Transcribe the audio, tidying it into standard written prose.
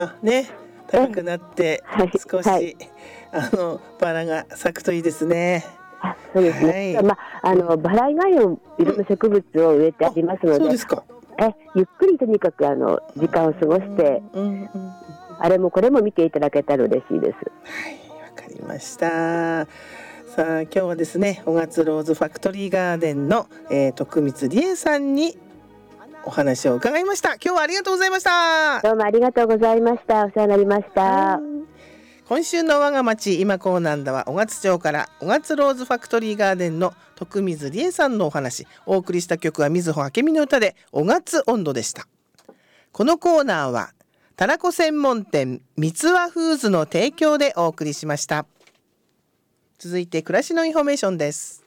ね、高くなってはい少し、 はい。 バラが咲くといいですね。 そうですね。 はい。 バラ以外のいろんな植物を植えてああ、 りますので、 そうですか。 ゆっくりとにかく時間を過ごして、あれもこれも見ていただけたら嬉しいです。 はい、わかりました。さあ、今日はですね、五月ローズファクトリーガーデンの、徳光理恵さんにお話を伺いました。今日はありがとうございました。 どうもありがとうございました。お世話になりました。 今週の我が町今コーナーでは小勝町から小勝ローズファクトリーガーデンの徳水理恵さんのお話、お送りした曲は水穂明美の歌で小勝温度でした。このコーナーはたらこ専門店三つ輪フーズの提供でお送りしました。続いて暮らしのインフォメーションです。